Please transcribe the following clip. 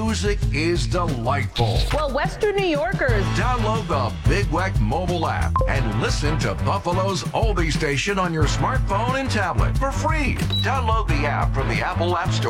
music is delightful. Well, Western New Yorkers, Download the Big Weck mobile app and listen to Buffalo's oldie station on your smartphone and tablet for free. Download the app from the Apple App Store.